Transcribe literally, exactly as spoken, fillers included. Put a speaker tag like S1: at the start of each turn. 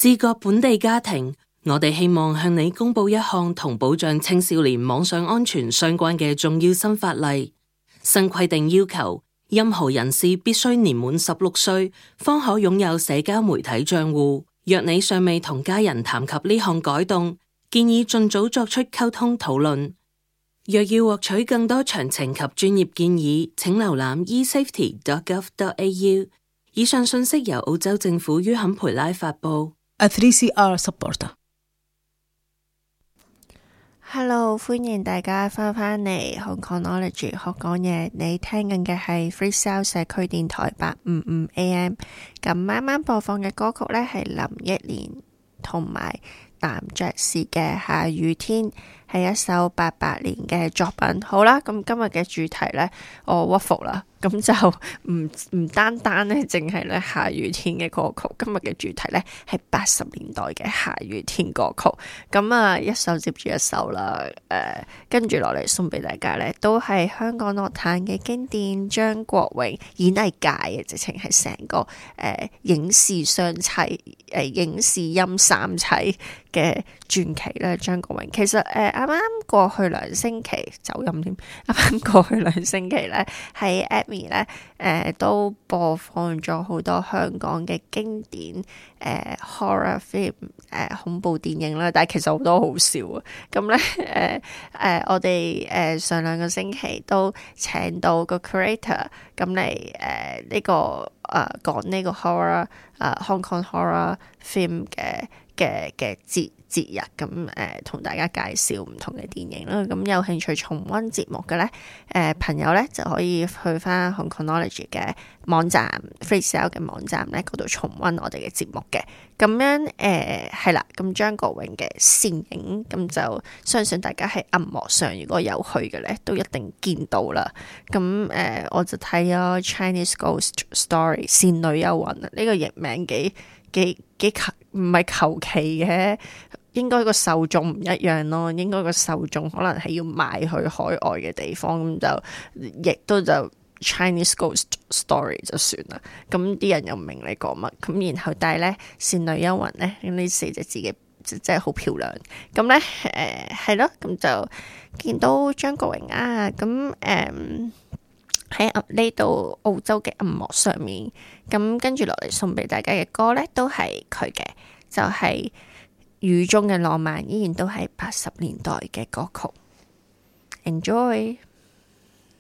S1: 自覺本地家庭，我哋希望向你公布一項同保障青少年網上安全相關嘅重要新法例。新規定要求，任何人士必須年滿十六歲，方可擁有社交媒體賬戶。若你尚未同家人談及呢項改動，建議盡早作出溝通討論。若要獲取更多詳情及專業建議，請瀏覽 e safety dot gov dot a u。以上信息由澳洲政府於坎培拉發布。
S2: A three C R supporter。Hello，
S3: 歡迎大家翻返嚟 Hong Konology 學講嘢。你聽緊嘅係 Free Sound 社區電台八五五 A M。咁啱啱播放嘅歌曲呢，係林憶蓮同埋男爵士嘅《下雨天》，係一首八八年嘅作品。好啦，咁今日嘅主題呢，我屈服啦。咁就唔唔單單咧，淨係咧下雨天嘅歌曲。今日嘅主題咧係八十年代嘅下雨天歌曲。咁啊，一首接住一首啦。誒、呃，跟住落嚟送俾大家咧，都係香港樂壇嘅經典，張國榮演藝界嘅，直情係成個誒、呃、影視雙棲，誒、呃、影視音三棲嘅傳奇咧。張國榮其實誒啱啱過去兩星期走音添，啱啱過去兩星期咧喺咧，誒、呃、都播放咗好多香港嘅經典誒、呃、horror film 誒、呃、恐怖電影啦，但係其實好多好笑啊！咁咧誒誒，我哋誒、呃、上兩個星期都請到個 curator 咁嚟誒呢個誒、呃、講呢個 horror 誒、呃、Hong Kong horror film 嘅嘅嘅節節日，咁誒同大家介紹唔同嘅電影啦。咁有興趣重溫節目嘅咧，誒、呃、朋友咧就可以去翻 Hong Konology 嘅網站 Free Sound 嘅網站咧嗰度重溫我哋嘅節目嘅。咁樣誒係啦，咁張國榮嘅倩影，咁就相信大家喺銀幕上如果有去嘅咧，都一定見到啦。咁誒、呃、我就睇咗 Chinese Ghost Story 倩女幽魂啊，呢、這個譯名幾幾幾求唔係求其嘅。應該個受眾唔一樣咯，應該個受眾可能係要賣去海外嘅地方，咁就亦都就 Chinese Ghost Story 就算啦。咁啲人又唔明你講乜，咁然後但係咧倩女幽魂咧，咁呢四隻字嘅真係好漂亮。咁咧誒係咯，咁就見到張國榮啊，咁誒喺呢度澳洲嘅銀幕上面，咁跟住落嚟送俾大家嘅歌咧，都係佢嘅，就係、是。雨中嘅浪漫依然都係八十年代嘅歌曲 ，Enjoy。